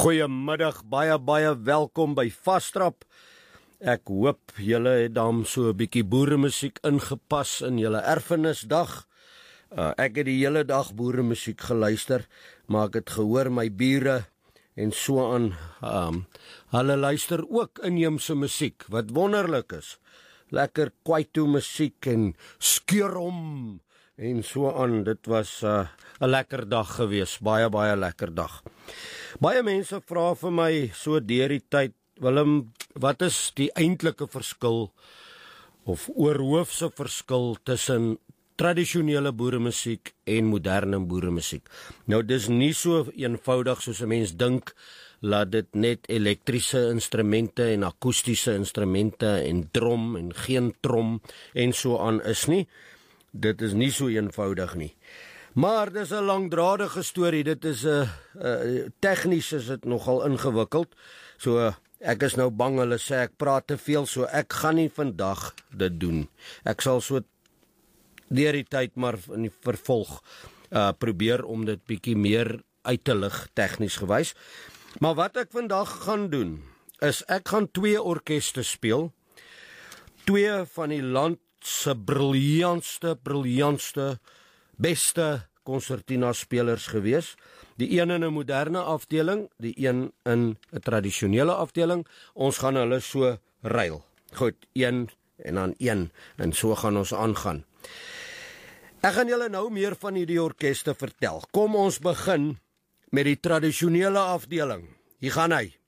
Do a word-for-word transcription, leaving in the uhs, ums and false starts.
Goeiemiddag, baie baie welkom by Vastrap. Ek hoop julle het dan so 'n bietjie boeremusiek ingepas in julle erfenisdag. Uh, ek het die hele dag boeremusiek geluister, maar ek het gehoor my bure en so aan, um, hulle luister ook inheemse musiek, wat wonderlik is. Lekker kwaito musiek en skeurom en so aan. Dit was 'n uh, 'n lekker dag gewees, baie baie lekker dag. Baie mense vra vir my so deur die tyd, Willem, wat is die eintlike verskil of oorhoofse verskil tussen tradisionele boeremusiek en moderne boeremusiek? Nou, dis nie so eenvoudig soos 'n mens dink, laat dit net elektriese instrumente en akoestiese instrumente en drom en geen trom en so aan is nie. Dit is nie so eenvoudig nie. Maar dis 'n langdradige storie. Dit is 'n uh, uh, tegnies is dit nogal ingewikkeld. So uh, ek is nou bang hulle sê ek praat te veel, so ek gaan nie vandag dit doen. Ek sal so deur die tyd maar in die vervolg uh, probeer om dit bietjie meer uit te lig tegnies gewys. Maar wat ek vandag gaan doen is ek gaan twee orkeste speel. Twee van die land se briljantste, briljantste, beste concertina spelers gewees. Die een in 'n moderne afdeling, die een in 'n tradisionele afdeling. Ons gaan hulle so ruil. Goed, een en dan een en so gaan ons aangaan. Ek gaan julle nou meer van hierdie orkeste vertel. Kom ons begin met die tradisionele afdeling. Hier gaan hy.